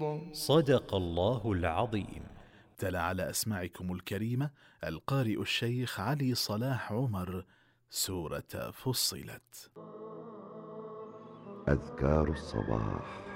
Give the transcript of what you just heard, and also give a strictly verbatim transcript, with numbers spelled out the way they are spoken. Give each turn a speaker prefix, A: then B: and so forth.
A: صدق الله العظيم.
B: تلا على أسماعكم الكريمة القارئ الشيخ علي صلاح عمر سورة فصلت.
C: أذكار الصباح.